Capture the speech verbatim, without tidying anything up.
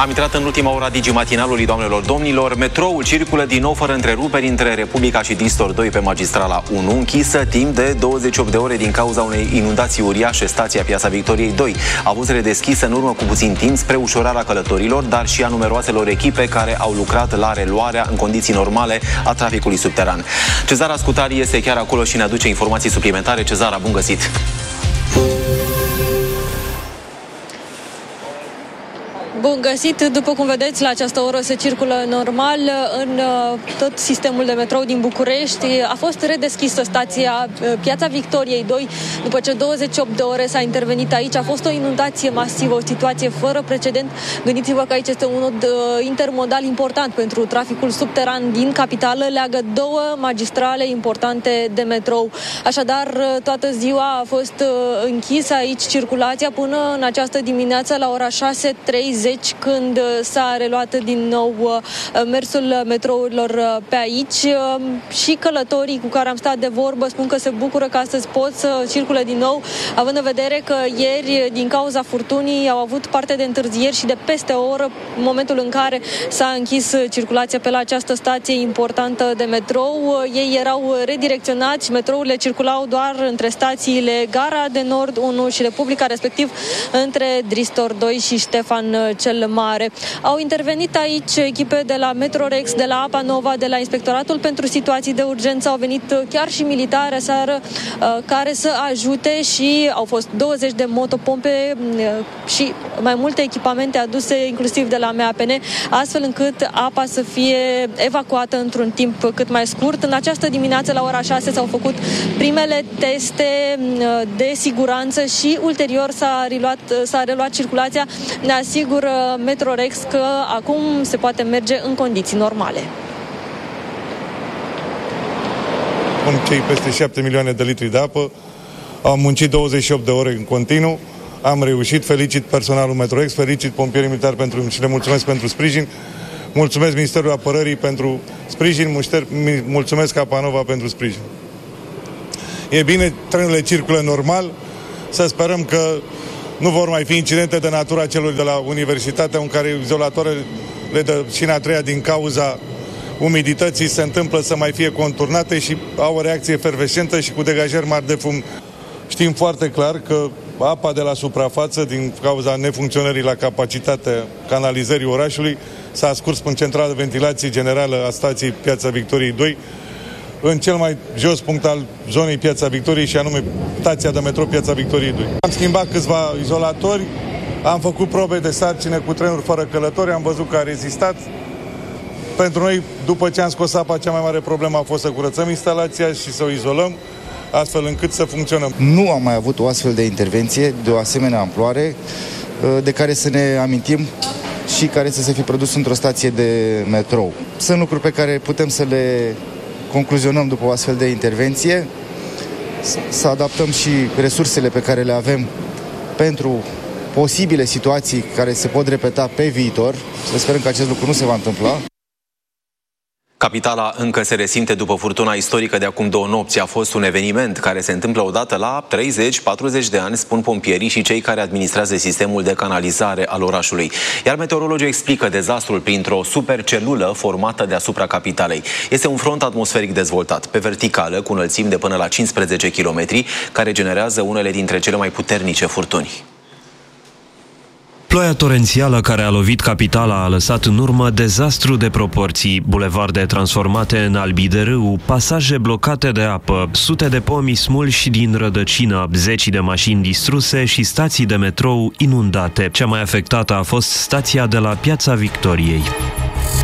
Am intrat în ultima ora digimatinalului, doamnelor, domnilor. Metroul circulă din nou fără întreruperi între Republica și Dristor doi pe magistrala unu, închisă timp de douăzeci și opt de ore din cauza unei inundații uriașe. Stația Piața Victoriei doi a fost redeschisă în urmă cu puțin timp spre ușurarea călătorilor, dar și a numeroaselor echipe care au lucrat la reluarea în condiții normale a traficului subteran. Cezara Scutari este chiar acolo și ne aduce informații suplimentare. Cezara, bun găsit! Bun găsit! După cum vedeți, la această oră se circulă normal în tot sistemul de metrou din București. A fost redeschisă stația Piața Victoriei doi după ce douăzeci și opt de ore s-a intervenit aici. A fost o inundație masivă, o situație fără precedent. Gândiți-vă că aici este un nod intermodal important pentru traficul subteran din capitală. Leagă două magistrale importante de metrou. Așadar, toată ziua a fost închisă aici circulația până în această dimineață la ora șase treizeci, când s-a reluat din nou mersul metrourilor pe aici. Și călătorii cu care am stat de vorbă spun că se bucură că astăzi pot să circule din nou, având în vedere că ieri, din cauza furtunii, au avut parte de întârzieri și de peste o oră în momentul în care s-a închis circulația pe la această stație importantă de metrou. Ei erau redirecționați și metrourile circulau doar între stațiile Gara de Nord unu și Republica, respectiv între Dristor doi și Ștefan cel Mare. Au intervenit aici echipe de la Metrorex, de la Apa Nova, de la Inspectoratul pentru Situații de Urgență. Au venit chiar și militari aseară care să ajute și au fost douăzeci de motopompe și mai multe echipamente aduse inclusiv de la M A P N, astfel încât apa să fie evacuată într-un timp cât mai scurt. În această dimineață, la ora șase, s-au făcut primele teste de siguranță și ulterior s-a reluat, s-a reluat circulația. Ne asigură Metrorex că acum se poate merge în condiții normale. Cum cei peste șapte milioane de litri de apă, am muncit douăzeci și opt de ore în continuu, am reușit, felicit personalul Metrorex, felicit pompierii militari pentru, și le mulțumesc pentru sprijin, mulțumesc Ministerul Apărării pentru sprijin, mulțumesc Apa Nova pentru sprijin. E bine, trenurile circulă normal, să sperăm că nu vor mai fi incidente de natura celor de la Universitatea, în care izolatoarele de șina a treia din cauza umidității se întâmplă să mai fie conturnate și au o reacție efervescentă și cu degajări mari de fum. Știm foarte clar că apa de la suprafață, din cauza nefuncționării la capacitatea canalizării orașului, s-a scurs în centrala de ventilație generală a stației Piața Victoriei doi, în cel mai jos punct al zonei Piața Victoriei, și anume stația de metrou Piața Victoriei doi. Am schimbat câțiva izolatori, am făcut probe de sarcină cu trenuri fără călători, am văzut că a rezistat. Pentru noi, după ce am scos apa, cea mai mare problemă a fost să curățăm instalația și să o izolăm, astfel încât să funcționăm. Nu am mai avut o astfel de intervenție de o asemenea amploare de care să ne amintim și care să se fi produs într-o stație de metrou. Sunt lucruri pe care putem să le concluzionăm după o astfel de intervenție, să adaptăm și resursele pe care le avem pentru posibile situații care se pot repeta pe viitor. Să sperăm că acest lucru nu se va întâmpla. Capitala încă se resimte după furtuna istorică de acum două nopți. A fost un eveniment care se întâmplă odată la treizeci patruzeci de ani, spun pompierii și cei care administrează sistemul de canalizare al orașului. Iar meteorologii explică dezastrul printr-o supercelulă formată deasupra capitalei. Este un front atmosferic dezvoltat, pe verticală, cu înălțimi de până la cincisprezece kilometri, care generează unele dintre cele mai puternice furtuni. Ploaia torențială care a lovit capitala a lăsat în urmă dezastru de proporții, bulevarde transformate în albi de râu, pasaje blocate de apă, sute de pomi smulși din rădăcină, zeci de mașini distruse și stații de metrou inundate. Cea mai afectată a fost stația de la Piața Victoriei.